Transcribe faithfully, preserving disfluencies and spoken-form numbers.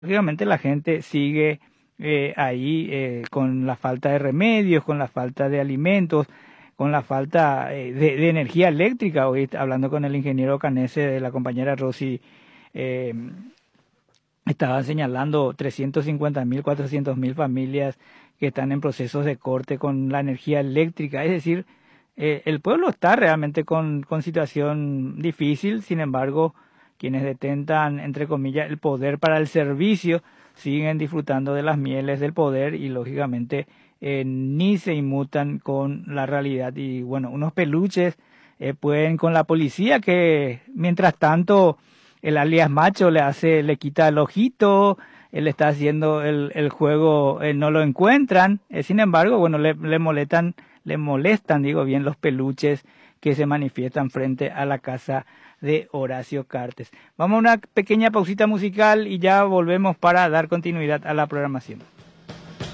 lógicamente la gente sigue eh, ahí eh, con la falta de remedios, con la falta de alimentos, con la falta eh, de, de energía eléctrica. Hoy hablando con el ingeniero Canese de la compañera Rosy, eh, estaba señalando trescientos cincuenta mil, cuatrocientos mil familias que están en procesos de corte con la energía eléctrica. Es decir, eh, el pueblo está realmente con, con situación difícil. Sin embargo, quienes detentan, entre comillas, el poder para el servicio, siguen disfrutando de las mieles del poder y lógicamente eh, ni se inmutan con la realidad. Y bueno, unos peluches eh, pueden con la policía que mientras tanto el alias macho le hace, le quita el ojito, él está haciendo el, el juego, eh, no lo encuentran. Eh, sin embargo, bueno, le, le molestan, le molestan, digo bien, los peluches que se manifiestan frente a la casa de Horacio Cartes. Vamos a una pequeña pausita musical y ya volvemos para dar continuidad a la programación.